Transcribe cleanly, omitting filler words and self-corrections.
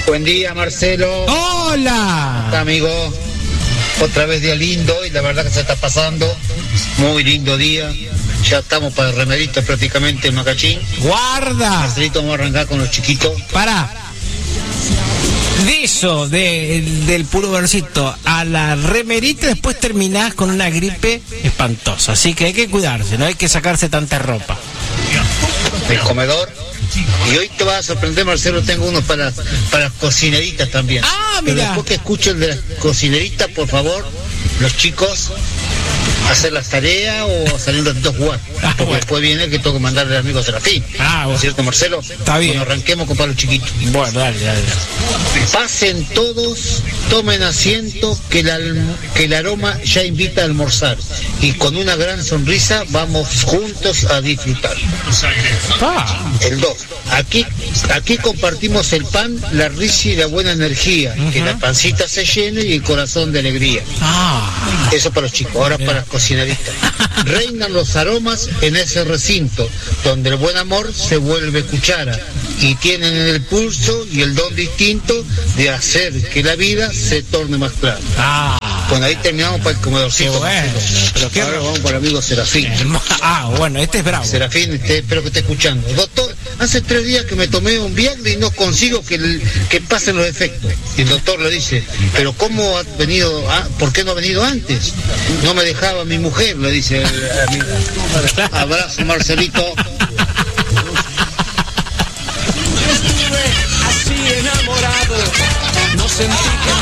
Buen día, Marcelo. ¡Hola! Hola, amigo. Otra vez día lindo y la verdad que se está pasando. Muy lindo día. Ya estamos para el remerito prácticamente en Macachín. ¡Guarda! Marcelito, vamos a arrancar con los chiquitos. Pará. De eso, del puro versito a la remerita, después terminás con una gripe espantosa. Así que hay que cuidarse, no hay que sacarse tanta ropa. El comedor. Y hoy te vas a sorprender, Marcelo, tengo uno para cocineritas también. Ah, Pero mira. después que escuchen de las cocineritas, por favor, los chicos, hacer las tareas o salir un ratito a jugar. Porque bueno. después viene el que tengo que mandarle al amigo Serafín. Bueno. ¿Cierto, Marcelo? Está bien. Bueno, arranquemos con para los chiquitos. Bueno, dale. Pasen todos, tomen asiento, que el aroma ya invita a almorzar. Y con una gran sonrisa vamos juntos a disfrutar. El 2. Aquí compartimos el pan, la risa y la buena energía. Que la pancita se llene y el corazón de alegría. Eso para los chicos. Ahora para las cocineristas. Reinan los aromas en ese recinto, donde el buen amor se vuelve cuchara. Y tienen el pulso y el don distinto de hacer que la vida se torne más clara. Bueno, ahí terminamos para el comedorcito. Qué bueno, pero qué ahora vamos para el amigo Serafín. Bueno, este es bravo. Serafín, espero que esté escuchando. Doctor, hace 3 días que me tomé un Viagra y no consigo que pasen los efectos. Y el doctor le dice, pero ¿cómo ha venido? ¿Por qué no ha venido antes? No me dejaba mi mujer, le dice el amigo. Abrazo, Marcelito. Estuve así enamorado, no sentí que